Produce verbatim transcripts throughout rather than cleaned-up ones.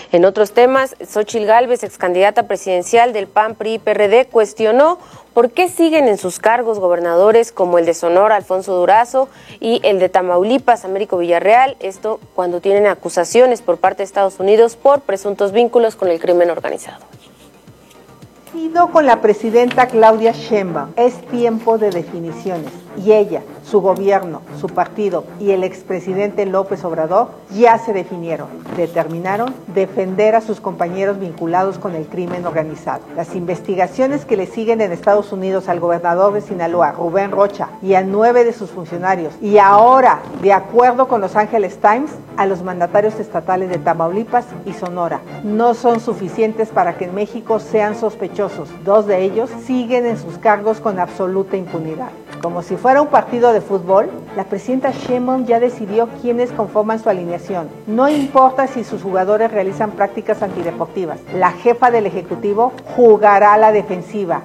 En otros temas, Xóchitl Gálvez, ex candidata presidencial del P A N, P R I y P R D, cuestionó por qué siguen en sus cargos gobernadores como el de Sonora, Alfonso Durazo, y el de Tamaulipas, Américo Villarreal, esto cuando tienen acusaciones por parte de Estados Unidos por presuntos vínculos con el crimen organizado. Con la presidenta Claudia Sheinbaum es tiempo de definiciones y ella, su gobierno, su partido y el expresidente López Obrador ya se definieron, determinaron defender a sus compañeros vinculados con el crimen organizado. Las investigaciones que le siguen en Estados Unidos al gobernador de Sinaloa, Rubén Rocha, y a nueve de sus funcionarios, y ahora, de acuerdo con Los Angeles Times, a los mandatarios estatales de Tamaulipas y Sonora, no son suficientes para que en México sean sospechosos. Dos de ellos siguen en sus cargos con absoluta impunidad. Como si fuera un partido de fútbol, la presidenta Sheinbaum ya decidió quiénes conforman su alineación. No importa si sus jugadores realizan prácticas antideportivas, la jefa del Ejecutivo jugará a la defensiva.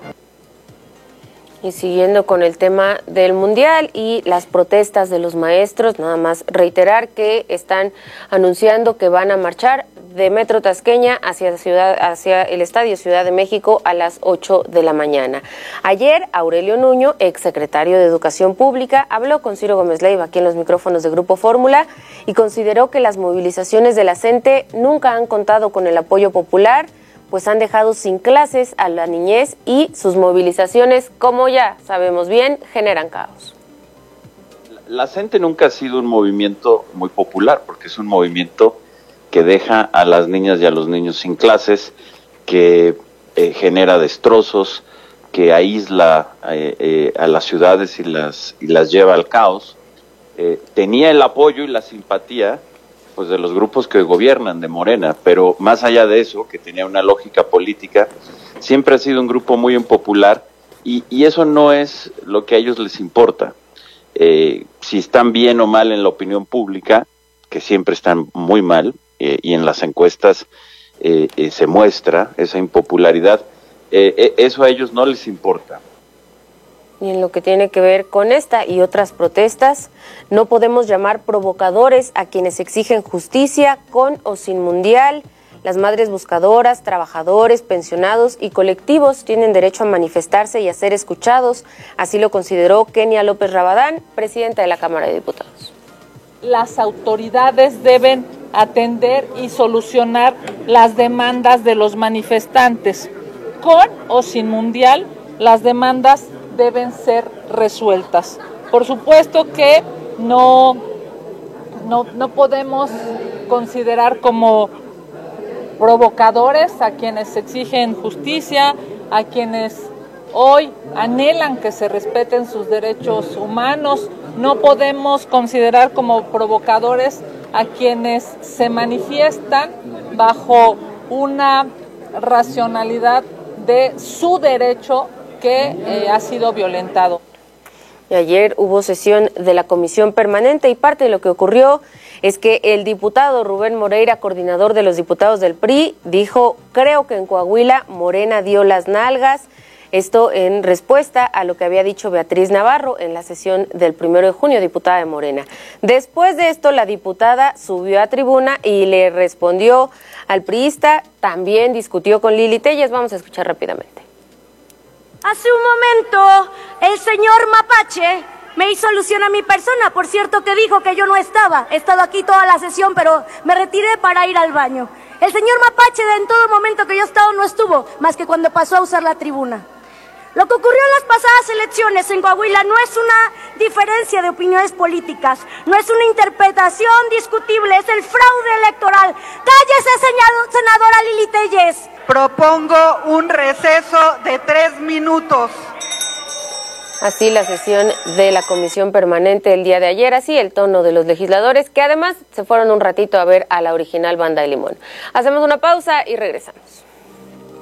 Y siguiendo con el tema del Mundial y las protestas de los maestros, nada más reiterar que están anunciando que van a marchar de Metro Tasqueña hacia, ciudad, hacia el Estadio Ciudad de México a las ocho de la mañana. Ayer, Aurelio Nuño, exsecretario de Educación Pública, habló con Ciro Gómez Leiva aquí en los micrófonos de Grupo Fórmula y consideró que las movilizaciones de la CENTE nunca han contado con el apoyo popular, pues han dejado sin clases a la niñez y sus movilizaciones, como ya sabemos bien, generan caos. La CENTE nunca ha sido un movimiento muy popular, porque es un movimiento que deja a las niñas y a los niños sin clases, que eh, genera destrozos, que aísla eh, eh, a las ciudades y las, y las lleva al caos. Eh, tenía el apoyo y la simpatía pues de los grupos que gobiernan, de Morena, pero más allá de eso, que tenía una lógica política, siempre ha sido un grupo muy impopular y, y eso no es lo que a ellos les importa. Eh, si están bien o mal en la opinión pública, que siempre están muy mal, eh, y en las encuestas eh, eh, se muestra esa impopularidad, eh, eh, eso a ellos no les importa. Y en lo que tiene que ver con esta y otras protestas, no podemos llamar provocadores a quienes exigen justicia con o sin Mundial. Las madres buscadoras, trabajadores, pensionados y colectivos tienen derecho a manifestarse y a ser escuchados. Así lo consideró Kenia López Rabadán, presidenta de la Cámara de Diputados. Las autoridades deben atender y solucionar las demandas de los manifestantes. Con o sin Mundial, las demandas deben ser resueltas. Por supuesto que no, no, no podemos considerar como provocadores a quienes exigen justicia, a quienes hoy anhelan que se respeten sus derechos humanos. No podemos considerar como provocadores a quienes se manifiestan bajo una racionalidad de su derecho que eh, ha sido violentado. Y ayer hubo sesión de la Comisión Permanente y parte de lo que ocurrió es que el diputado Rubén Moreira, coordinador de los diputados del P R I, dijo: creo que en Coahuila Morena dio las nalgas. Esto en respuesta a lo que había dicho Beatriz Navarro en la sesión del primero de junio, diputada de Morena. Después de esto, la diputada subió a tribuna y le respondió al priista, también discutió con Lili Telles. Vamos a escuchar rápidamente. Hace un momento, el señor Mapache me hizo alusión a mi persona. Por cierto que dijo que yo no estaba. He estado aquí toda la sesión, pero me retiré para ir al baño. El señor Mapache en todo momento que yo he estado no estuvo, más que cuando pasó a usar la tribuna. Lo que ocurrió en las pasadas elecciones en Coahuila no es una diferencia de opiniones políticas, no es una interpretación discutible, es el fraude electoral. ¡Cállese, senadora Lili Telles! Propongo un receso de tres minutos. Así la sesión de la Comisión Permanente el día de ayer, así el tono de los legisladores, que además se fueron un ratito a ver a la original Banda de Limón. Hacemos una pausa y regresamos.